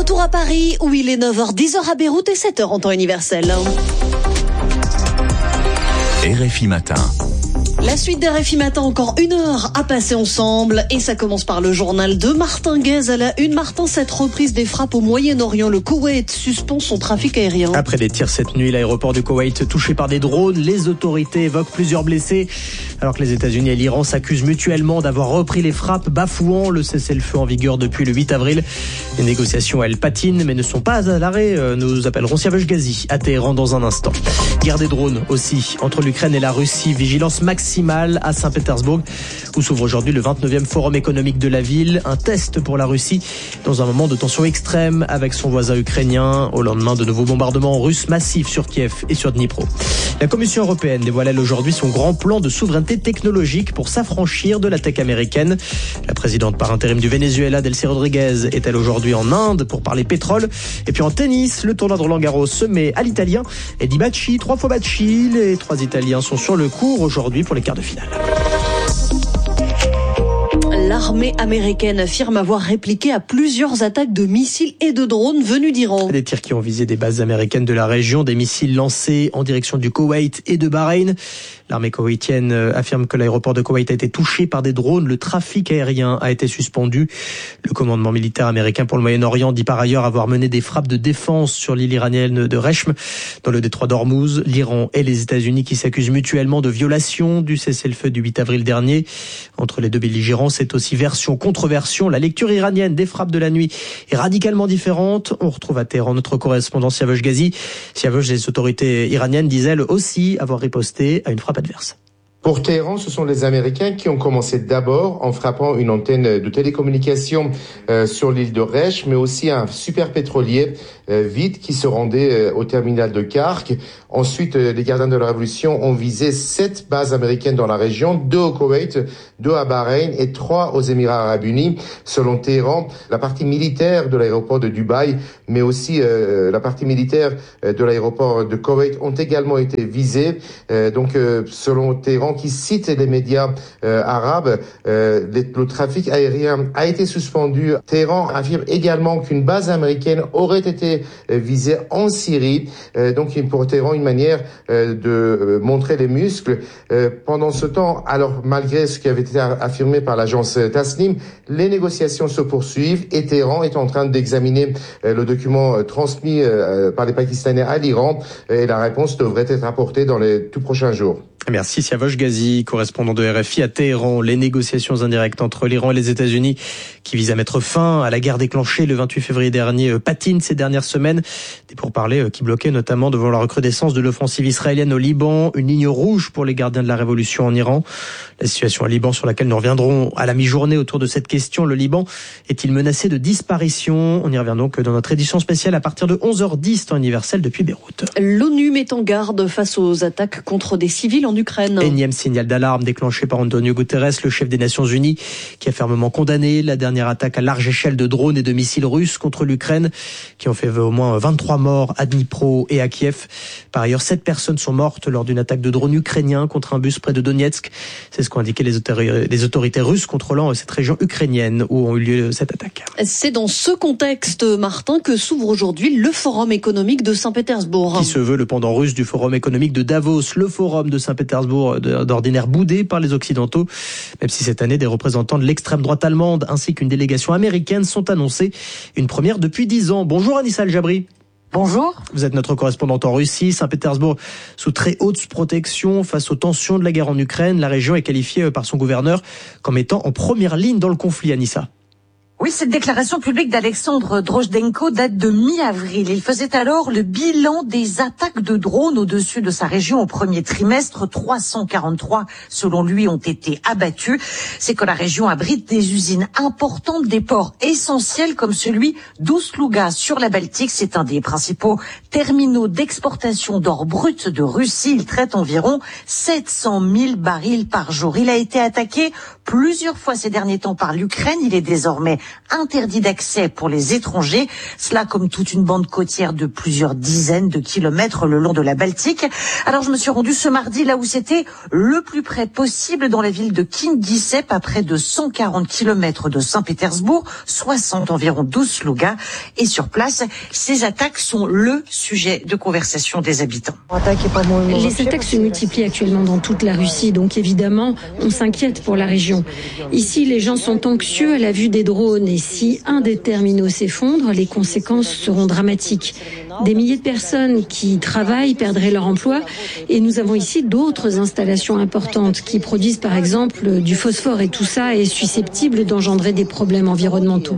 Retour à Paris où il est 9h, 10h à Beyrouth et 7h en temps universel. RFI Matin. La suite d'RFI Matin, encore une heure à passer ensemble. Et ça commence par le journal de Martin Guez à la une. Martin, cette reprise des frappes au Moyen-Orient. Le Koweït suspend son trafic aérien. Après des tirs cette nuit, l'aéroport du Koweït touché par des drones. Les autorités évoquent plusieurs blessés. Alors que les États-Unis et l'Iran s'accusent mutuellement d'avoir repris les frappes, bafouant le cessez-le-feu en vigueur depuis le 8 avril. Les négociations, elles patinent, mais ne sont pas à l'arrêt. Nous appellerons Siavash Ghazi à Téhéran dans un instant. Guerre des drones aussi entre l'Ukraine et la Russie. Vigilance maximale à Saint-Pétersbourg, où s'ouvre aujourd'hui le 29e forum économique de la ville. Un test pour la Russie dans un moment de tension extrême avec son voisin ukrainien, au lendemain de nouveaux bombardements russes massifs sur Kiev et sur Dnipro. La Commission européenne dévoile elle aujourd'hui son grand plan de souveraineté technologique pour s'affranchir de la tech américaine. La présidente par intérim du Venezuela, Delcy Rodriguez, est-elle aujourd'hui en Inde pour parler pétrole. Et puis en tennis, le tournoi de Roland-Garros se met à l'italien. Eddie Bacci, 3 fois Bacci. Les 3 Italiens sont sur le court aujourd'hui pour les quarts de finale. L'armée américaine affirme avoir répliqué à plusieurs attaques de missiles et de drones venus d'Iran. Des tirs qui ont visé des bases américaines de la région, des missiles lancés en direction du Koweït et de Bahreïn. L'armée koweïtienne affirme que l'aéroport de Koweït a été touché par des drones. Le trafic aérien a été suspendu. Le commandement militaire américain pour le Moyen-Orient dit par ailleurs avoir mené des frappes de défense sur l'île iranienne de Rechm, dans le détroit d'Ormuz. L'Iran et les États-Unis qui s'accusent mutuellement de violation du cessez-le-feu du 8 avril dernier. Entre les deux belligérants, c'est aussi version contre version. La lecture iranienne des frappes de la nuit est radicalement différente. On retrouve à Téhéran notre correspondant Siavash Ghazi. Siavash, les autorités iraniennes disent elles aussi avoir riposté à une frappe adverse. Pour Téhéran, ce sont les Américains qui ont commencé d'abord en frappant une antenne de télécommunication sur l'île de Resh, mais aussi un super pétrolier vide qui se rendait au terminal de Kark. Ensuite, les gardiens de la Révolution ont visé 7 bases américaines dans la région, 2 au Koweït, 2 à Bahreïn et 3 aux Émirats Arabes Unis. Selon Téhéran, la partie militaire de l'aéroport de Dubaï, mais aussi la partie militaire de l'aéroport de Koweït ont également été visées. Selon Téhéran, qui cite les médias arabes, le trafic aérien a été suspendu. Téhéran affirme également qu'une base américaine aurait été visée en Syrie. Donc pour Téhéran, une manière de montrer les muscles. Pendant ce temps, alors malgré ce qui avait été affirmé par l'agence Tasnim, les négociations se poursuivent et Téhéran est en train d'examiner le document transmis par les Pakistanais à l'Iran et la réponse devrait être apportée dans les tout prochains jours. Merci Siavash Ghazi, correspondant de RFI à Téhéran. Les négociations indirectes entre l'Iran et les États-Unis qui visent à mettre fin à la guerre déclenchée le 28 février dernier patinent ces dernières semaines. Des pourparlers qui bloquaient notamment devant la recrudescence de l'offensive israélienne au Liban, une ligne rouge pour les gardiens de la révolution en Iran. La situation au Liban sur laquelle nous reviendrons à la mi-journée autour de cette question. Le Liban est-il menacé de disparition? On y revient donc dans notre édition spéciale à partir de 11h10 temps universel depuis Beyrouth. L'ONU met en garde face aux attaques contre des civils en Ukraine. Énième signal d'alarme déclenché par Antonio Guterres, le chef des Nations Unies, qui a fermement condamné la dernière attaque à large échelle de drones et de missiles russes contre l'Ukraine, qui ont fait au moins 23 morts à Dnipro et à Kiev. Par ailleurs, 7 personnes sont mortes lors d'une attaque de drones ukrainiens contre un bus près de Donetsk. C'est ce qu'ont indiqué les autorités russes contrôlant cette région ukrainienne où ont eu lieu cette attaque. C'est dans ce contexte, Martin, que s'ouvre aujourd'hui le Forum économique de Saint-Pétersbourg. Qui se veut le pendant russe du Forum économique de Davos. Le Forum de Saint-Pétersbourg, d'ordinaire boudé par les Occidentaux, même si cette année des représentants de l'extrême droite allemande ainsi qu'une délégation américaine sont annoncés. Une première depuis 10 ans. Bonjour Anissa El-Jabri. Bonjour. Vous êtes notre correspondante en Russie. Saint-Pétersbourg sous très haute protection face aux tensions de la guerre en Ukraine. La région est qualifiée par son gouverneur comme étant en première ligne dans le conflit, Anissa. Oui, cette déclaration publique d'Alexandre Drozhdenko date de mi-avril. Il faisait alors le bilan des attaques de drones au-dessus de sa région au premier trimestre. 343, selon lui, ont été abattus. C'est que la région abrite des usines importantes, des ports essentiels comme celui d'Oust-Louga sur la Baltique. C'est un des principaux terminaux d'exportation d'or brut de Russie. Il traite environ 700 000 barils par jour. Il a été attaqué plusieurs fois ces derniers temps par l'Ukraine. Il est désormais interdit d'accès pour les étrangers. Cela comme toute une bande côtière de plusieurs dizaines de kilomètres le long de la Baltique. Alors je me suis rendue ce mardi là où c'était le plus près possible dans la ville de Kingisepp, à près de 140 kilomètres de Saint-Pétersbourg, 60 environ d'Ousluga. Et sur place, ces attaques sont le sujet de conversation des habitants. Les attaques se multiplient actuellement dans toute la Russie, donc évidemment, on s'inquiète pour la région. Ici, les gens sont anxieux à la vue des drones et si un des terminaux s'effondre, les conséquences seront dramatiques. Des milliers de personnes qui travaillent perdraient leur emploi et nous avons ici d'autres installations importantes qui produisent par exemple du phosphore et tout ça est susceptible d'engendrer des problèmes environnementaux.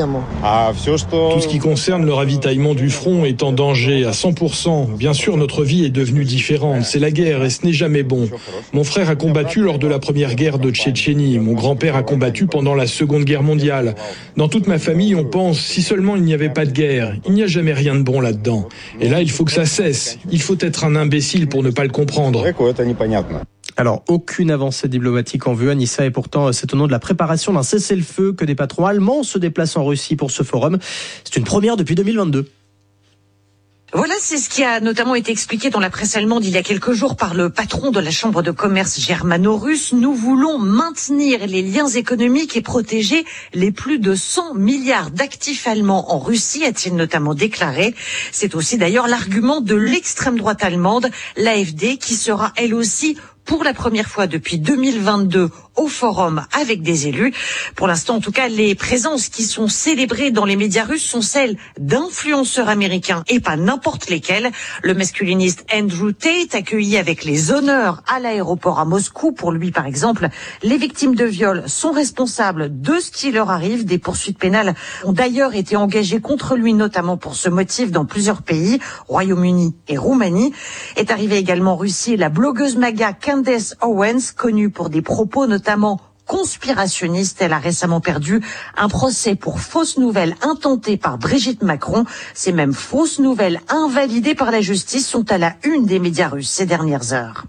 Tout ce qui concerne le ravitaillement du front est en danger à 100%. Bien sûr, notre vie est devenue différente. C'est la guerre et ce n'est jamais bon. Mon frère a combattu lors de la première guerre de Tchétchénie. Mon grand-père a combattu pendant la Seconde Guerre mondiale. Dans toute ma famille, on pense, si seulement il n'y avait pas de guerre, il n'y a jamais rien de bon là-dedans. Et là, il faut que ça cesse. Il faut être un imbécile pour ne pas le comprendre. Alors, aucune avancée diplomatique en vue, Anissa, et pourtant, c'est au nom de la préparation d'un cessez-le-feu que des patrons allemands se déplacent en Russie pour ce forum. C'est une première depuis 2022. Voilà, c'est ce qui a notamment été expliqué dans la presse allemande il y a quelques jours par le patron de la Chambre de commerce germano-russe. Nous voulons maintenir les liens économiques et protéger les plus de 100 milliards d'actifs allemands en Russie, a-t-il notamment déclaré. C'est aussi d'ailleurs l'argument de l'extrême droite allemande, l'AfD, qui sera elle aussi pour la première fois depuis 2022 au forum avec des élus. Pour l'instant, en tout cas, les présences qui sont célébrées dans les médias russes sont celles d'influenceurs américains et pas n'importe lesquels. Le masculiniste Andrew Tate, accueilli avec les honneurs à l'aéroport à Moscou. Pour lui, par exemple, les victimes de viol sont responsables de ce qui leur arrive. Des poursuites pénales ont d'ailleurs été engagées contre lui, notamment pour ce motif dans plusieurs pays, Royaume-Uni et Roumanie. Est arrivée également en Russie la blogueuse MAGA Candace Owens, connue pour des propos notamment conspirationniste. Elle a récemment perdu un procès pour fausses nouvelles intentées par Brigitte Macron. Ces mêmes fausses nouvelles invalidées par la justice sont à la une des médias russes ces dernières heures.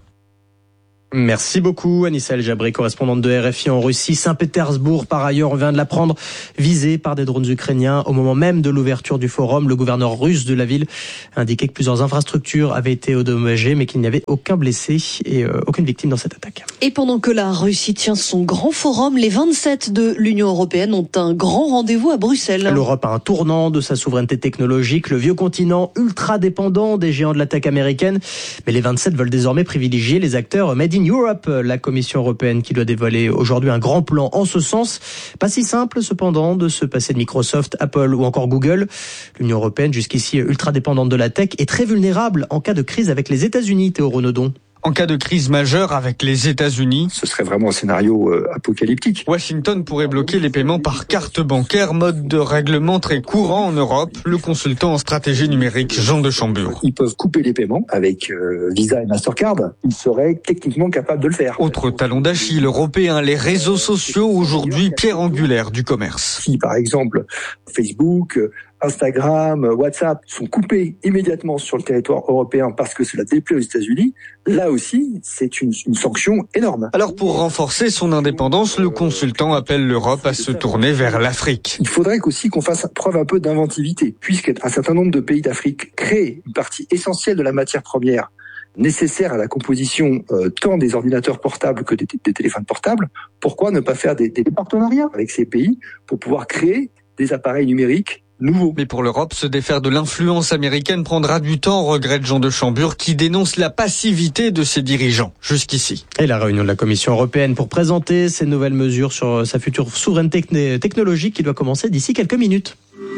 Merci beaucoup, Anissa El Jabri, correspondante de RFI en Russie. Saint-Pétersbourg, par ailleurs, on vient de l'apprendre, visé par des drones ukrainiens. Au moment même de l'ouverture du forum, le gouverneur russe de la ville indiquait que plusieurs infrastructures avaient été endommagées, mais qu'il n'y avait aucun blessé et aucune victime dans cette attaque. Et pendant que la Russie tient son grand forum, les 27 de l'Union européenne ont un grand rendez-vous à Bruxelles. L'Europe a un tournant de sa souveraineté technologique, le vieux continent ultra dépendant des géants de la tech américaine. Mais les 27 veulent désormais privilégier les acteurs made in Europe, la Commission européenne qui doit dévoiler aujourd'hui un grand plan en ce sens. Pas si simple cependant de se passer de Microsoft, Apple ou encore Google. L'Union européenne, jusqu'ici ultra dépendante de la tech, est très vulnérable en cas de crise avec les États-Unis, Théo Renaudon. En cas de crise majeure avec les États-Unis, ce serait vraiment un scénario apocalyptique. Washington pourrait bloquer les paiements par carte bancaire, mode de règlement très courant en Europe. Le consultant en stratégie numérique, Jean de Chambure. Ils peuvent couper les paiements avec Visa et Mastercard. Ils seraient techniquement capables de le faire. Autre talon d'Achille européen, les réseaux sociaux, aujourd'hui pierre angulaire du commerce. Si par exemple Facebook, Instagram, WhatsApp sont coupés immédiatement sur le territoire européen parce que cela déplaît aux États-Unis, là aussi, c'est une sanction énorme. Alors pour renforcer son indépendance, le consultant appelle l'Europe à se tourner vers l'Afrique. Il faudrait aussi qu'on fasse preuve un peu d'inventivité, puisqu'un certain nombre de pays d'Afrique créent une partie essentielle de la matière première nécessaire à la composition tant des ordinateurs portables que des téléphones portables. Pourquoi ne pas faire des partenariats avec ces pays pour pouvoir créer des appareils numériques nouveau. Mais pour l'Europe, se défaire de l'influence américaine prendra du temps, regrette Jean de Chambure, qui dénonce la passivité de ses dirigeants jusqu'ici. Et la réunion de la Commission européenne pour présenter ces nouvelles mesures sur sa future souveraineté technologique qui doit commencer d'ici quelques minutes.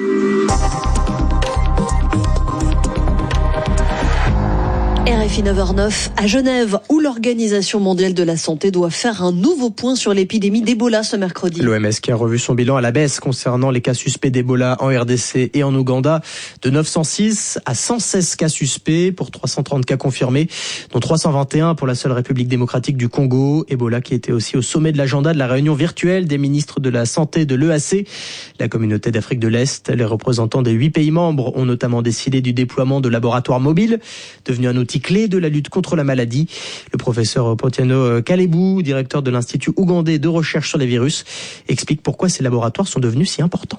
RFI 9h09 à Genève, où l'Organisation mondiale de la santé doit faire un nouveau point sur l'épidémie d'Ebola ce mercredi. L'OMS qui a revu son bilan à la baisse concernant les cas suspects d'Ebola en RDC et en Ouganda, de 906 à 116 cas suspects pour 330 cas confirmés, dont 321 pour la seule République démocratique du Congo. Ebola qui était aussi au sommet de l'agenda de la réunion virtuelle des ministres de la Santé de l'EAC. La communauté d'Afrique de l'Est, les représentants des 8 pays membres ont notamment décidé du déploiement de laboratoires mobiles, devenu un outil clé clé de la lutte contre la maladie. Le professeur Pontiano Kalebou, directeur de l'Institut ougandais de recherche sur les virus, explique pourquoi ces laboratoires sont devenus si importants.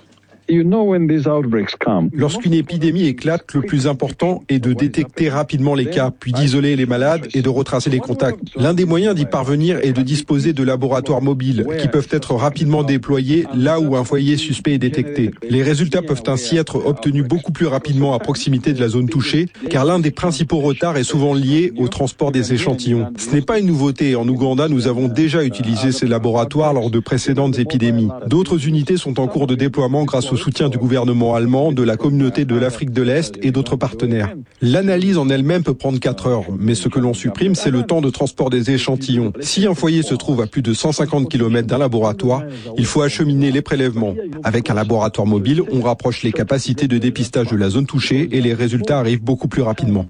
Lorsqu'une épidémie éclate, le plus important est de détecter rapidement les cas, puis d'isoler les malades et de retracer les contacts. L'un des moyens d'y parvenir est de disposer de laboratoires mobiles qui peuvent être rapidement déployés là où un foyer suspect est détecté. Les résultats peuvent ainsi être obtenus beaucoup plus rapidement à proximité de la zone touchée, car l'un des principaux retards est souvent lié au transport des échantillons. Ce n'est pas une nouveauté. En Ouganda, nous avons déjà utilisé ces laboratoires lors de précédentes épidémies. D'autres unités sont en cours de déploiement grâce au soutien du gouvernement allemand, de la communauté de l'Afrique de l'Est et d'autres partenaires. L'analyse en elle-même peut prendre 4 heures, mais ce que l'on supprime, c'est le temps de transport des échantillons. Si un foyer se trouve à plus de 150 km d'un laboratoire, il faut acheminer les prélèvements. Avec un laboratoire mobile, on rapproche les capacités de dépistage de la zone touchée et les résultats arrivent beaucoup plus rapidement.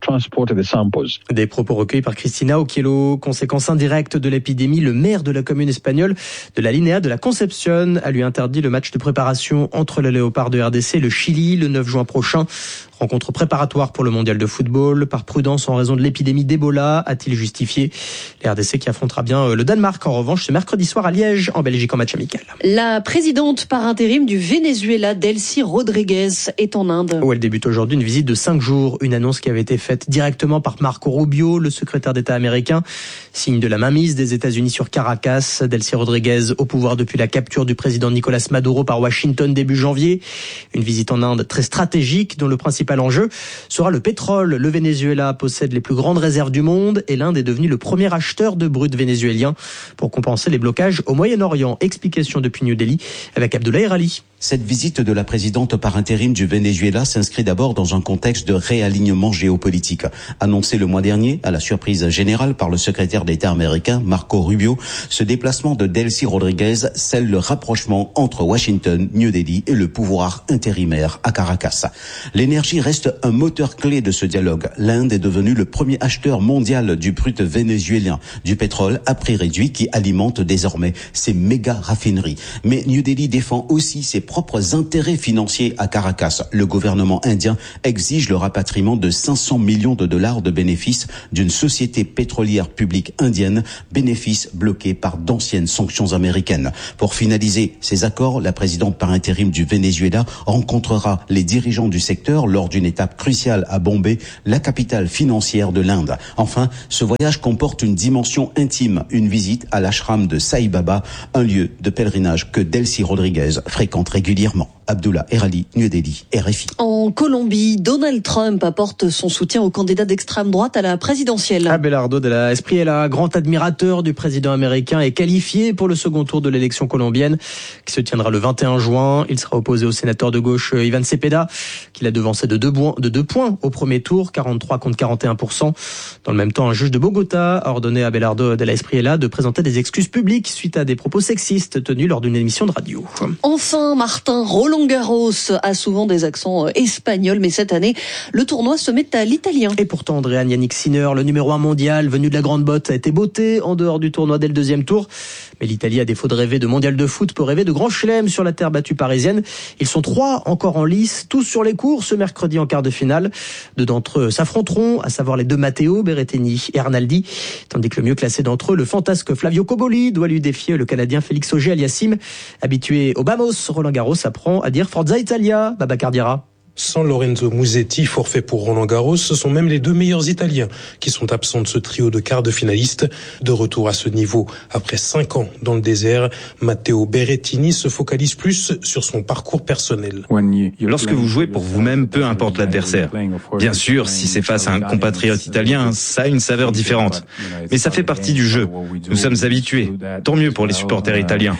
Des propos recueillis par Cristina Oquielo. Conséquence indirecte de l'épidémie, le maire de la commune espagnole de la Linea de la Concepción a lui interdit le match de préparation entre le Léopard de RDC et le Chili le 9 juin prochain. Rencontre préparatoire pour le mondial de football. Par prudence en raison de l'épidémie d'Ebola, a-t-il justifié. Les RDC qui affrontera bien le Danemark en revanche ce mercredi soir à Liège, en Belgique, en match amical. La présidente par intérim du Venezuela, Delcy Rodríguez, est en Inde. Où elle débute aujourd'hui une visite de 5 jours. Une annonce qui avait été faite directement par Marco Rubio, le secrétaire d'État américain. Signe de la mainmise des États-Unis sur Caracas. Delcy Rodríguez au pouvoir depuis la capture du président Nicolás Maduro par Washington début janvier. Une visite en Inde très stratégique dont le principal enjeu sera le pétrole. Le Venezuela possède les plus grandes réserves du monde et l'Inde est devenue le premier acheteur de brut vénézuélien pour compenser les blocages au Moyen-Orient. Explication depuis New Delhi avec Abdoulaye Rali. Cette visite de la présidente par intérim du Venezuela s'inscrit d'abord dans un contexte de réalignement géopolitique. Annoncé le mois dernier, à la surprise générale par le secrétaire d'État américain Marco Rubio, ce déplacement de Delcy Rodríguez scelle le rapprochement entre Washington, New Delhi et le pouvoir intérimaire à Caracas. L'énergie reste un moteur clé de ce dialogue. L'Inde est devenue le premier acheteur mondial du brut vénézuélien, du pétrole à prix réduit qui alimente désormais ses méga raffineries. Mais New Delhi défend aussi ses propres intérêts financiers à Caracas. Le gouvernement indien exige le rapatriement de 500 millions de dollars de bénéfices d'une société pétrolière publique indienne, bénéfices bloqués par d'anciennes sanctions américaines. Pour finaliser ces accords, la présidente par intérim du Venezuela rencontrera les dirigeants du secteur lors d'une étape cruciale à Bombay, la capitale financière de l'Inde. Enfin, ce voyage comporte une dimension intime, une visite à l'ashram de Sai Baba, un lieu de pèlerinage que Delcy Rodríguez fréquente régulièrement. Abdullah Erali, New Delhi, RFI. En Colombie, Donald Trump apporte son soutien au candidat d'extrême droite à la présidentielle. Abelardo de la Espriella, grand admirateur du président américain, est qualifié pour le second tour de l'élection colombienne qui se tiendra le 21 juin. Il sera opposé au sénateur de gauche Ivan Cepeda, qui l'a devancé de 2 points au premier tour, 43 contre 41%. Dans le même temps, un juge de Bogota a ordonné à Abelardo de la Espriella de présenter des excuses publiques suite à des propos sexistes tenus lors d'une émission de radio. Enfin, Martin, Roland-Garros a souvent des accents espagnols, mais cette année, le tournoi se met à l'italien. Et pourtant, Andréan Yannick Sinner, le numéro 1 mondial, venu de la Grande Botte, a été botté en dehors du tournoi dès le deuxième tour. Mais l'Italie, à défaut de rêver de mondial de foot, peut rêver de grand chelem sur la terre battue parisienne. Ils sont 3 encore en lice, tous sur les cours ce mercredi en quart de finale. 2 d'entre eux s'affronteront, à savoir les 2 Matteo Berrettini et Arnaldi, tandis que le mieux classé d'entre eux, le fantasque Flavio Cobolli, doit lui défier le Canadien Félix Auger-Aliassime. Habitué au Bamos, Roland-Garros apprend à dire Forza Italia, Babacar Diarra. Sans Lorenzo Musetti, forfait pour Roland-Garros, ce sont même les 2 meilleurs Italiens qui sont absents de ce trio de quart de finalistes. De retour à ce niveau, après 5 ans dans le désert, Matteo Berrettini se focalise plus sur son parcours personnel. Lorsque vous jouez pour vous-même, peu importe l'adversaire. Bien sûr, si c'est face à un compatriote italien, ça a une saveur différente. Mais ça fait partie du jeu. Nous sommes habitués. Tant mieux pour les supporters italiens.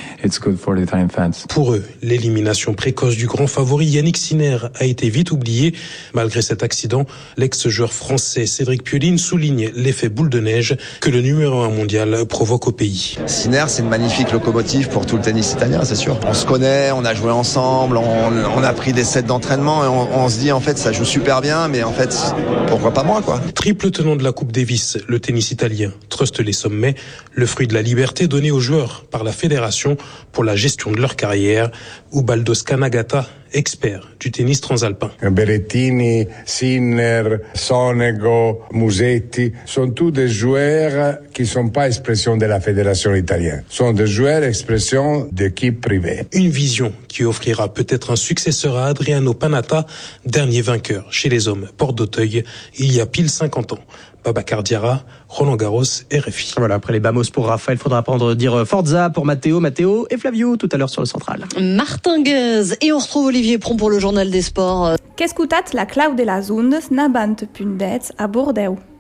Pour eux, l'élimination précoce du grand favori Yannick Sinner a été vite oublié. Malgré cet accident, l'ex-joueur français Cédric Pioline souligne l'effet boule de neige que le numéro 1 mondial provoque au pays. Sinner, c'est une magnifique locomotive pour tout le tennis italien, c'est sûr. On se connaît, on a joué ensemble, on a pris des sets d'entraînement et on se dit en fait ça joue super bien, mais en fait pourquoi pas moi quoi. Triple tenant de la Coupe Davis, le tennis italien truste les sommets, le fruit de la liberté donnée aux joueurs par la fédération pour la gestion de leur carrière. Ubaldo Scanagata experts du tennis transalpin. Berrettini, Sinner, Sonego, Musetti sont tous des joueurs qui ne sont pas expression de la fédération italienne. Sont des joueurs expression d'équipes privées. Une vision qui offrira peut-être un successeur à Adriano Panatta, dernier vainqueur chez les hommes Porte d'Auteuil il y a pile 50 ans. Babacar Diarra, Roland Garros, RFI. Voilà, après les bamos pour Raphaël, faudra apprendre à dire Forza pour Matteo et Flavio tout à l'heure sur le central. Martinguez, et on retrouve Olivier Pron pour le journal des sports. Qu'escutat la clau de la Zundes nabant pundets à Bordeaux.